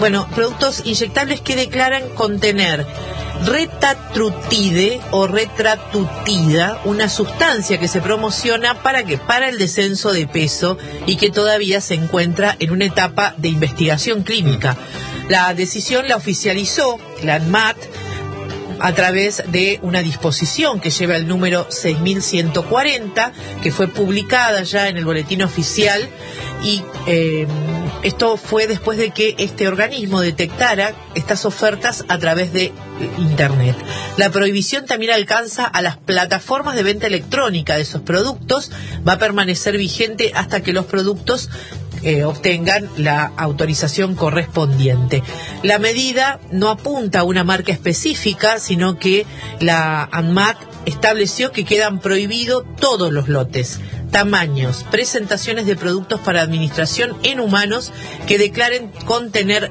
Bueno, productos inyectables que declaran contener retatrutide o retratutida, una sustancia que se promociona para el descenso de peso y que todavía se encuentra en una etapa de investigación clínica. La decisión la oficializó la ANMAT a través de una disposición que lleva el número 6140, que fue publicada ya en el boletín oficial, y esto fue después de que este organismo detectara estas ofertas a través de Internet. La prohibición también alcanza a las plataformas de venta electrónica de esos productos, va a permanecer vigente hasta que los productos obtengan la autorización correspondiente. La medida no apunta a una marca específica, sino que la ANMAT estableció que quedan prohibidos todos los lotes, tamaños, presentaciones de productos para administración en humanos que declaren contener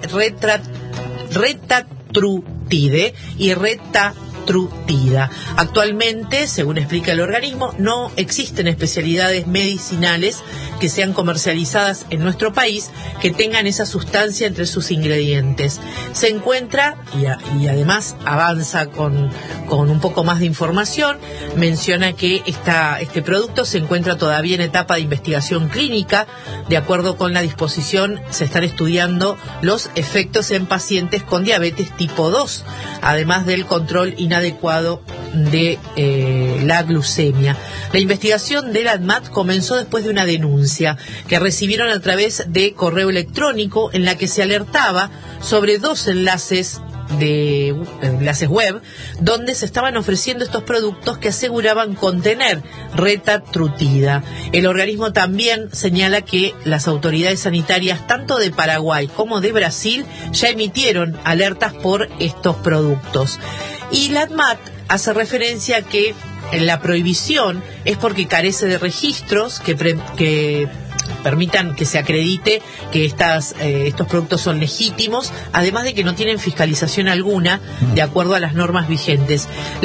retatrutide y retatrutida. Actualmente, según explica el organismo, no existen especialidades medicinales que sean comercializadas en nuestro país que tengan esa sustancia entre sus ingredientes. Se encuentra, y además avanza con un poco más de información, menciona que este producto se encuentra todavía en etapa de investigación clínica. De acuerdo con la disposición, se están estudiando los efectos en pacientes con diabetes tipo 2, además del control inadecuado de la glucemia. La investigación de la ANMAT comenzó después de una denuncia que recibieron a través de correo electrónico en la que se alertaba sobre dos enlaces web donde se estaban ofreciendo estos productos que aseguraban contener retatrutida. El organismo también señala que las autoridades sanitarias tanto de Paraguay como de Brasil ya emitieron alertas por estos productos. Y la ANMAT hace referencia a que la prohibición es porque carece de registros que permitan que se acredite que estos productos son legítimos, además de que no tienen fiscalización alguna de acuerdo a las normas vigentes.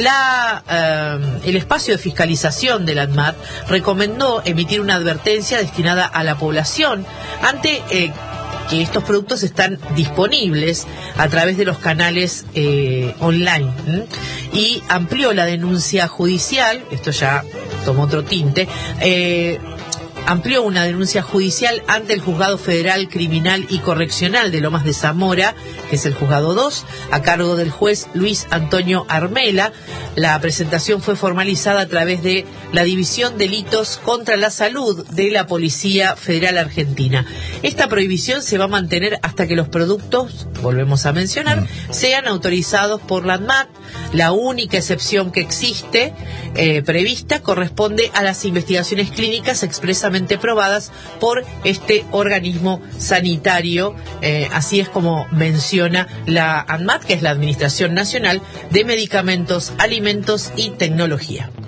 El espacio de fiscalización de la ANMAT recomendó emitir una advertencia destinada a la población ante que estos productos están disponibles a través de los canales online, y amplió la denuncia judicial. Esto ya tomó otro tinte. Amplió una denuncia judicial ante el Juzgado Federal Criminal y Correccional de Lomas de Zamora, que es el Juzgado 2, a cargo del juez Luis Antonio Armela. La presentación fue formalizada a través de la División Delitos contra la Salud de la Policía Federal Argentina. Esta prohibición se va a mantener hasta que los productos, volvemos a mencionar, sean autorizados por la ANMAT. La única excepción que existe prevista corresponde a las investigaciones clínicas expresamente probadas por este organismo sanitario. Así es como menciona la ANMAT, que es la Administración Nacional de Medicamentos, Alimentos y Tecnología.